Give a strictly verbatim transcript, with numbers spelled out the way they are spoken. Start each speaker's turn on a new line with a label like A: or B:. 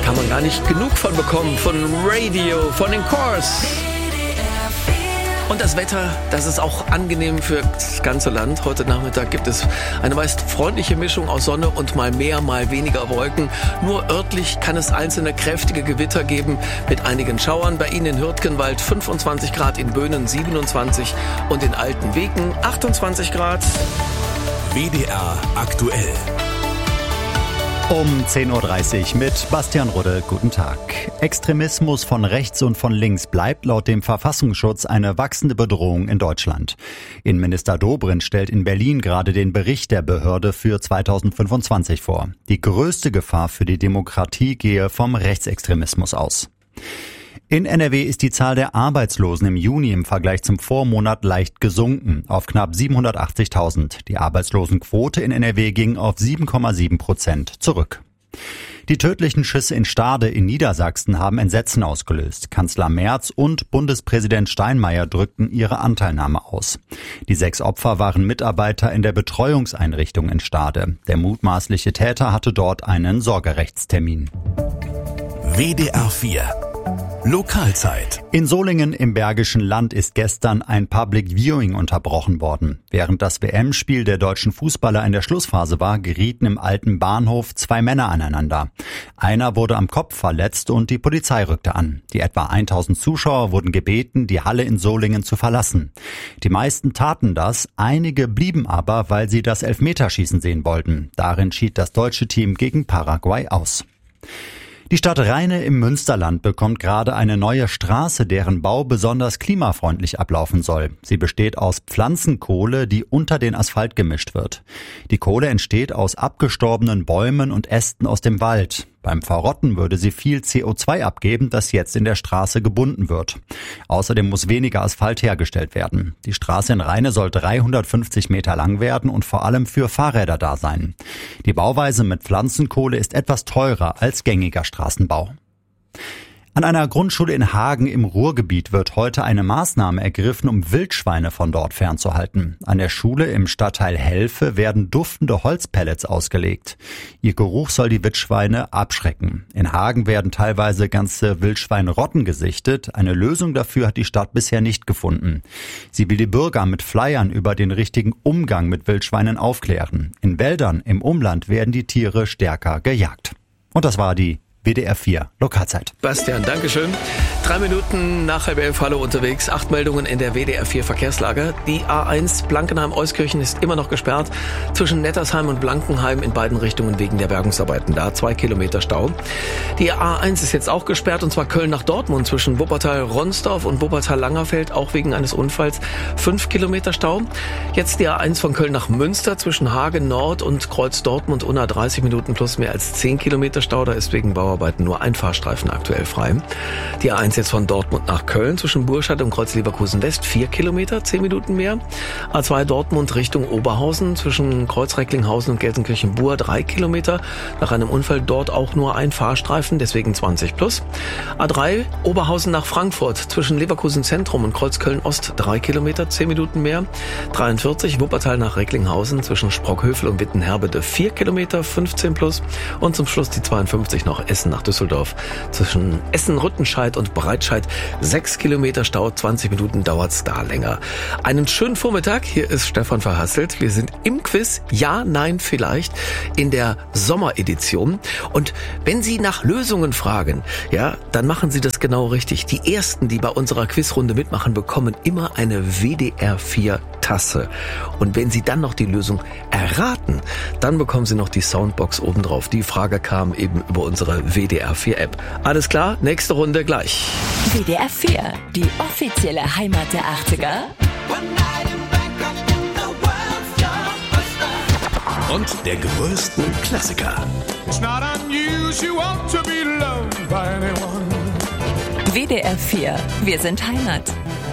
A: kann man gar nicht genug von bekommen, von Radio, von den Corrs. Und das Wetter, das ist auch angenehm für das ganze Land. Heute Nachmittag gibt es eine meist freundliche Mischung aus Sonne und mal mehr, mal weniger Wolken. Nur örtlich kann es einzelne kräftige Gewitter geben mit einigen Schauern. Bei Ihnen in Hürtgenwald fünfundzwanzig Grad, in Böhnen siebenundzwanzig und in Altenwegen achtundzwanzig Grad.
B: W D R aktuell.
C: Um zehn Uhr dreißig mit Bastian Rudde. Guten Tag. Extremismus von rechts und von links bleibt laut dem Verfassungsschutz eine wachsende Bedrohung in Deutschland. Innenminister Dobrindt stellt in Berlin gerade den Bericht der Behörde für zweitausendfünfundzwanzig vor. Die größte Gefahr für die Demokratie gehe vom Rechtsextremismus aus. In N R W ist die Zahl der Arbeitslosen im Juni im Vergleich zum Vormonat leicht gesunken auf knapp siebenhundertachtzigtausend. Die Arbeitslosenquote in N R W ging auf sieben Komma sieben Prozent zurück. Die tödlichen Schüsse in Stade in Niedersachsen haben Entsetzen ausgelöst. Kanzler Merz und Bundespräsident Steinmeier drückten ihre Anteilnahme aus. Die sechs Opfer waren Mitarbeiter in der Betreuungseinrichtung in Stade. Der mutmaßliche Täter hatte dort einen Sorgerechtstermin.
B: W D R vier Lokalzeit.
C: In Solingen im Bergischen Land ist gestern ein Public Viewing unterbrochen worden. Während das W M-Spiel der deutschen Fußballer in der Schlussphase war, gerieten im alten Bahnhof zwei Männer aneinander. Einer wurde am Kopf verletzt und die Polizei rückte an. Die etwa tausend Zuschauer wurden gebeten, die Halle in Solingen zu verlassen. Die meisten taten das, einige blieben aber, weil sie das Elfmeterschießen sehen wollten. Darin schied das deutsche Team gegen Paraguay aus. Die Stadt Rheine im Münsterland bekommt gerade eine neue Straße, deren Bau besonders klimafreundlich ablaufen soll. Sie besteht aus Pflanzenkohle, die unter den Asphalt gemischt wird. Die Kohle entsteht aus abgestorbenen Bäumen und Ästen aus dem Wald. Beim Verrotten würde sie viel C O zwei abgeben, das jetzt in der Straße gebunden wird. Außerdem muss weniger Asphalt hergestellt werden. Die Straße in Rheine soll dreihundertfünfzig Meter lang werden und vor allem für Fahrräder da sein. Die Bauweise mit Pflanzenkohle ist etwas teurer als gängiger Straßenbau. An einer Grundschule in Hagen im Ruhrgebiet wird heute eine Maßnahme ergriffen, um Wildschweine von dort fernzuhalten. An der Schule im Stadtteil Helfe werden duftende Holzpellets ausgelegt. Ihr Geruch soll die Wildschweine abschrecken. In Hagen werden teilweise ganze Wildschweinrotten gesichtet. Eine Lösung dafür hat die Stadt bisher nicht gefunden. Sie will die Bürger mit Flyern über den richtigen Umgang mit Wildschweinen aufklären. In Wäldern im Umland werden die Tiere stärker gejagt. Und das war die W D R vier Lokalzeit.
A: Bastian, Dankeschön. Drei Minuten nach halb elf, hallo unterwegs. Acht Meldungen in der W D R vier Verkehrslage. Die A eins Blankenheim-Euskirchen ist immer noch gesperrt. Zwischen Nettersheim und Blankenheim in beiden Richtungen wegen der Bergungsarbeiten. Da zwei Kilometer Stau. Die A eins ist jetzt auch gesperrt, und zwar Köln nach Dortmund zwischen Wuppertal-Ronsdorf und Wuppertal-Langerfeld, auch wegen eines Unfalls. Fünf Kilometer Stau. Jetzt die A eins von Köln nach Münster zwischen Hagen Nord und Kreuz Dortmund. Unter dreißig Minuten plus mehr als zehn Kilometer Stau. Da ist wegen Bauarbeiten nur ein Fahrstreifen aktuell frei. Die A eins jetzt von Dortmund nach Köln zwischen Burscheid und Kreuz Leverkusen West, vier Kilometer, zehn Minuten mehr. A zwei Dortmund Richtung Oberhausen zwischen Kreuz Recklinghausen und Gelsenkirchen-Bur, drei Kilometer. Nach einem Unfall dort auch nur ein Fahrstreifen, deswegen zwanzig plus. A drei Oberhausen nach Frankfurt zwischen Leverkusen Zentrum und Kreuz Köln Ost, drei Kilometer, zehn Minuten mehr. dreiundvierzig Wuppertal nach Recklinghausen zwischen Sprockhövel und Wittenherbede, vier Kilometer, fünfzehn plus. Und zum Schluss die zweiundfünfzig noch Essen nach Düsseldorf zwischen Essen-Rüttenscheid und Breitscheid, sechs Kilometer Stau, zwanzig Minuten dauert's da länger. Einen schönen Vormittag, hier ist Stefan Verhasselt. Wir sind im Quiz Ja, Nein, Vielleicht in der Sommeredition. Und wenn Sie nach Lösungen fragen, ja, dann machen Sie das genau richtig. Die Ersten, die bei unserer Quizrunde mitmachen, bekommen immer eine W D R vier Tasse. Und wenn Sie dann noch die Lösung erraten, dann bekommen Sie noch die Soundbox obendrauf. Die Frage kam eben über unsere W D R vier App. Alles klar, nächste Runde gleich.
D: W D R vier, die offizielle Heimat der achtziger.
B: Und der größten Klassiker.
D: W D R vier, wir sind Heimat.